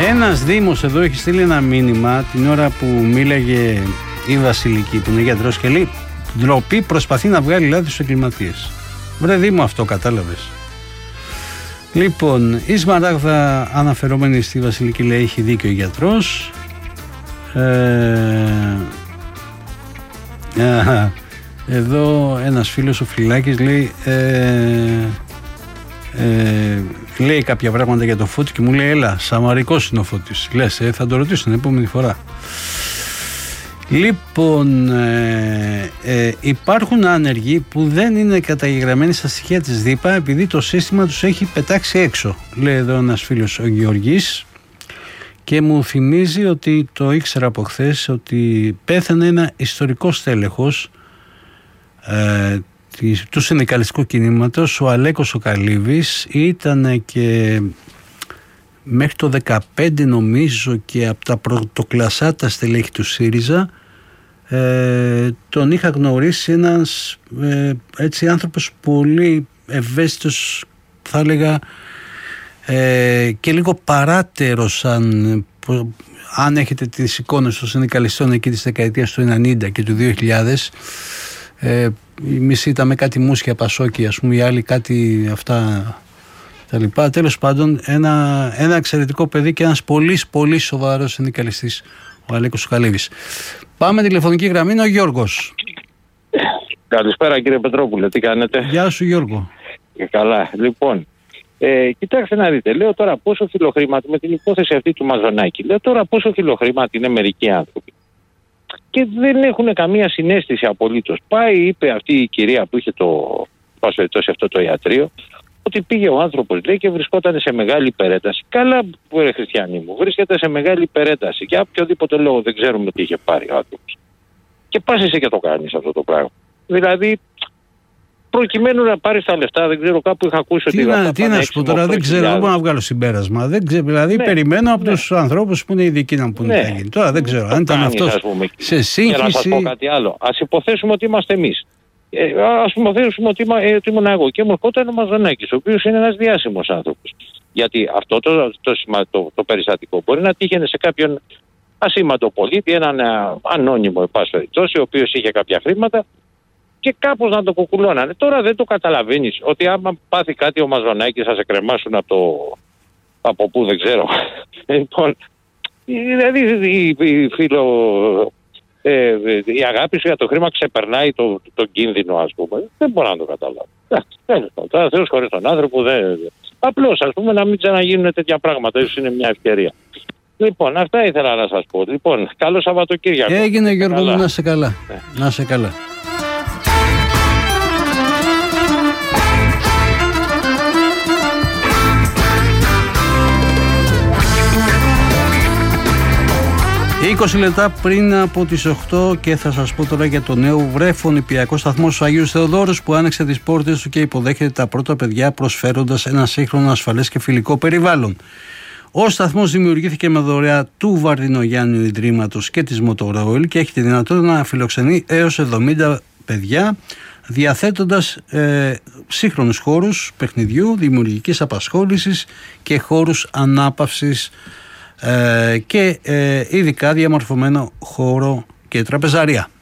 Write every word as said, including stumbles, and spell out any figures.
Ένας δήμος εδώ έχει στείλει ένα μήνυμα την ώρα που μίλαγε η Βασιλική, που είναι γιατρός, και λέει: ντροπή, προσπαθεί να βγάλει λάδι στους εγκληματίες. Βρε Δήμο, αυτό κατάλαβες? Λοιπόν, η Σμαράγδα, αναφερόμενη στη Βασιλική, λέει: έχει δίκιο ο γιατρός. Ε, α, εδώ ένας φίλος, ο Φιλάκης, λέει ε, ε, λέει κάποια πράγματα για το Φώτη και μου λέει: έλα, σαμαρικός είναι ο Φώτης. Λες, ε, θα το ρωτήσω την επόμενη φορά. Λοιπόν, ε, ε, υπάρχουν άνεργοι που δεν είναι καταγεγραμμένοι στα στοιχεία της ΔΥΠΑ επειδή το σύστημα τους έχει πετάξει έξω, λέει εδώ ένας φίλος, ο Γεωργής, και μου θυμίζει ότι το ήξερα από χθες, ότι πέθανε ένα ιστορικό στέλεχος ε, του συνδικαλιστικού κινήματος, ο Αλέκος ο Καλύβης. Ήταν και μέχρι το δεκαπέντε, νομίζω, και από τα πρωτοκλασσάτα στελέχη του ΣΥΡΙΖΑ. Ε, τον είχα γνωρίσει, ένας ε, έτσι άνθρωπος πολύ ευαίσθητος, θα έλεγα, ε, και λίγο παράτερος, αν, αν έχετε τις εικόνες των συνδικαλιστών εκεί της δεκαετίας του ενενήντα και του δύο χιλιάδες. Ε, οι μισοί ήταν με κάτι μουσια πασόκι, ας πούμε, οι άλλοι κάτι αυτά τα λοιπά. Τέλος πάντων, ένα, ένα εξαιρετικό παιδί και ένας πολύ πολύ σοβαρός συνδικαλιστής, ο Αλέκος Καλύβης. Πάμε τηλεφωνική γραμμή, είναι ο Γιώργος. Καλησπέρα κύριε Πετρόπουλε, τι κάνετε? Γεια σου Γιώργο. Και καλά. Λοιπόν, ε, κοιτάξτε να δείτε, λέω τώρα πόσο φιλοχρήματι, με την υπόθεση αυτή του Μαζονάκη, λέω τώρα πόσο φιλοχρήματι είναι μερικοί άνθρωποι και δεν έχουν καμία συναίσθηση απολύτως. Πάει, είπε αυτή η κυρία που είχε το, πασοετώσει αυτό το ιατρείο, ότι πήγε ο άνθρωπος, λέει, και βρισκόταν σε μεγάλη υπερένταση. Καλά, ρε χριστιανοί μου, βρίσκεται σε μεγάλη υπερένταση. Για οποιοδήποτε λόγο δεν ξέρουμε τι είχε πάρει ο άνθρωπος. Και πας εσύ και το κάνεις αυτό το πράγμα. Δηλαδή, προκειμένου να πάρεις τα λεφτά, δεν ξέρω, κάπου είχα ακούσει τι ότι. Να, τι να σου πω τώρα, δεν ξέρω, δεν μπορώ να βγάλω συμπέρασμα. Δεν ξέρω, δηλαδή, ναι, περιμένω από ναι. τους ανθρώπους που είναι ειδικοί να πούνε ναι. τι θα γίνει. Τώρα δεν ξέρω, αν ήταν αυτό σε σύγχυση. Για να σας πω κάτι άλλο. Ας υποθέσουμε ότι είμαστε εμείς. Ε, ας υποθέσουμε ότι, ε, ότι ήμουν εγώ και μου ερχόταν ο Μαζονάκης, ο οποίος είναι ένας διάσημος άνθρωπος. Γιατί αυτό το, το, το, το, το περιστατικό μπορεί να τύχαινε σε κάποιον ασήμαντο πολίτη, έναν α, ανώνυμο, εν πάση περιπτώσει, ο οποίος είχε κάποια χρήματα και κάπως να το κουκουλώνανε. Τώρα δεν το καταλαβαίνεις ότι άμα πάθει κάτι ο Μαζονάκης θα σε κρεμάσουν από το. Από πού δεν ξέρω. Λοιπόν, δηλαδή η, η φίλο. Ε, η αγάπη σου για το χρήμα ξεπερνάει το, το κίνδυνο, ας πούμε. Δεν μπορώ να το καταλάβω. Τώρα Θεός χωρίς τον άνθρωπο δεν. Απλώς, ας πούμε, να μην ξαναγίνουν τέτοια πράγματα. Ίσως είναι μια ευκαιρία. Λοιπόν, αυτά ήθελα να σας πω. Λοιπόν, καλό Σαββατοκύριακο. Έγινε, Γιώργο, να είσαι καλά. Ναι. Να είσαι καλά. είκοσι λεπτά πριν από τις οκτώ και θα σας πω τώρα για το νέο βρέφο-νηπιακό σταθμό στους Αγίους Θεοδόρους που άνοιξε τις πόρτες του και υποδέχεται τα πρώτα παιδιά προσφέροντας ένα σύγχρονο, ασφαλές και φιλικό περιβάλλον. Ο σταθμός δημιουργήθηκε με δωρεά του Βαρδινογιάννιου Ιδρύματος και της Motorola και έχει τη δυνατότητα να φιλοξενεί έως εβδομήντα παιδιά, διαθέτοντας ε, σύγχρονους χώρους παιχνιδιού, δημιουργικής απασχόλησης και χώρους ανάπαυσης ε, και ε, ειδικά διαμορφωμένο χώρο και τραπεζαρία.